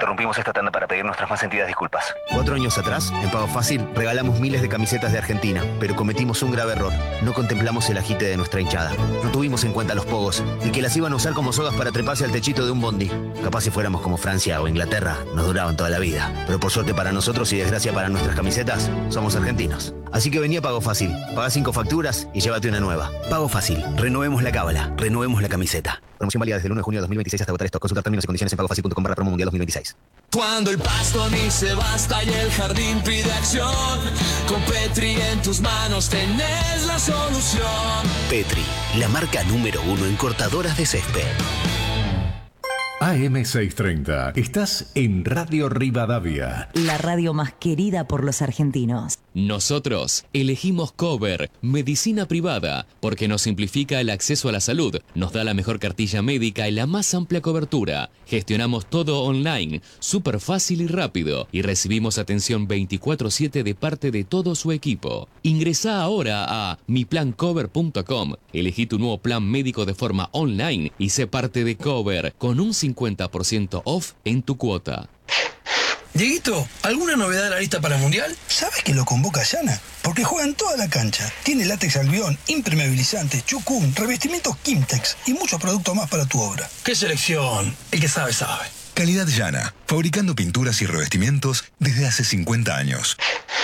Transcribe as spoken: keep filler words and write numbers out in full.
interrumpimos esta tanda para pedir nuestras más sentidas disculpas. Cuatro años atrás, en Pago Fácil, regalamos miles de camisetas de Argentina, pero cometimos un grave error. No contemplamos el agite de nuestra hinchada. No tuvimos en cuenta los pogos, y que las iban a usar como sogas para treparse al techito de un bondi. Capaz si fuéramos como Francia o Inglaterra, nos duraban toda la vida. Pero por suerte para nosotros y desgracia para nuestras camisetas, somos argentinos. Así que vení a Pago Fácil, pagá cinco facturas y llévate una nueva. Pago Fácil, renovemos la cábala, renovemos la camiseta. Promoción válida desde el uno de junio de dos mil veintiséis hasta agotar stock. Consultar términos y condiciones en pagofacil punto com barra promo mundial dos mil veintiséis. Cuando el pasto dice basta y el jardín pide acción, con Petri en tus manos tenés la solución. Petri, la marca número uno en cortadoras de césped. A M seiscientos treinta, estás en Radio Rivadavia. La radio más querida por los argentinos. Nosotros elegimos Cover, medicina privada, porque nos simplifica el acceso a la salud, nos da la mejor cartilla médica y la más amplia cobertura. Gestionamos todo online, súper fácil y rápido, y recibimos atención veinticuatro siete de parte de todo su equipo. Ingresá ahora a mi plan cover punto com, elegí tu nuevo plan médico de forma online y sé parte de Cover, con un cincuenta por ciento off en tu cuota. Dieguito, ¿alguna novedad de la lista para el Mundial? ¿Sabes que lo convoca Yana? Porque juega en toda la cancha. Tiene látex albión, impermeabilizantes, chucún, revestimientos Kimtex y muchos productos más para tu obra. ¡Qué selección! El que sabe, sabe. Calidad Yana, fabricando pinturas y revestimientos desde hace cincuenta años.